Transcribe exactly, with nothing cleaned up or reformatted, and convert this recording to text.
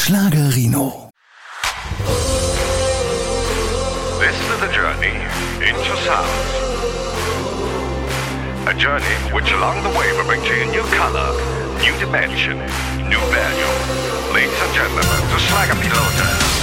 Schlagerino. This is the journey into sound. A journey which along the way will bring to you new color, new dimension, new value. Ladies and gentlemen, the Schlagerpiloten.